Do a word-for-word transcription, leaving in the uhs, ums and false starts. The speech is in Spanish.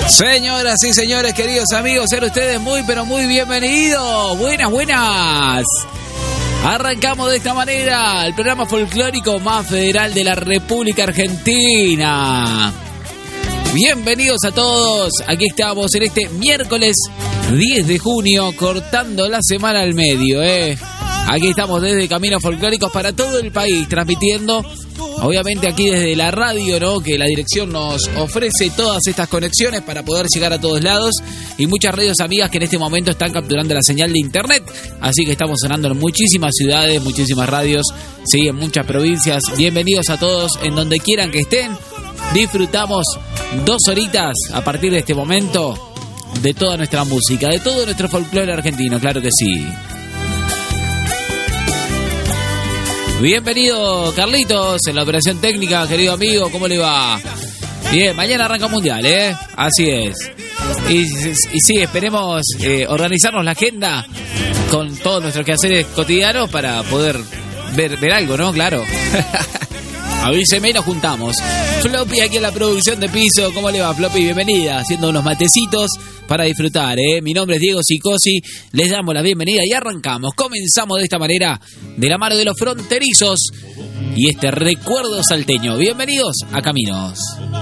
Señoras y señores, queridos amigos, sean ustedes muy pero muy bienvenidos. Buenas, buenas. Arrancamos de esta manera el programa folclórico más federal de la República Argentina. Bienvenidos a todos. Aquí estamos en este miércoles diez de junio, cortando la semana al medio, ¿eh? Aquí estamos desde Caminos Folclóricos para todo el país, transmitiendo, obviamente aquí desde la radio, ¿no? Que la dirección nos ofrece todas estas conexiones para poder llegar a todos lados, y muchas radios amigas que en este momento están capturando la señal de internet, así que estamos sonando en muchísimas ciudades, muchísimas radios, sí, en muchas provincias. Bienvenidos a todos en donde quieran que estén. Disfrutamos dos horitas a partir de este momento de toda nuestra música, de todo nuestro folclore argentino, claro que sí. Bienvenido Carlitos en la operación técnica, querido amigo, ¿cómo le va? Bien, mañana arranca Mundial, ¿eh? Así es. Y, y sí, esperemos eh, organizarnos la agenda con todos nuestros quehaceres cotidianos para poder ver, ver algo, ¿no? Claro. Avíseme y nos juntamos. Floppy aquí en la producción de piso. ¿Cómo le va, Floppy? Bienvenida. Haciendo unos matecitos para disfrutar, ¿eh? Mi nombre es Diego Sicosi. Les damos la bienvenida y arrancamos. Comenzamos de esta manera, de la mano de los fronterizos y este recuerdo salteño. Bienvenidos a Caminos.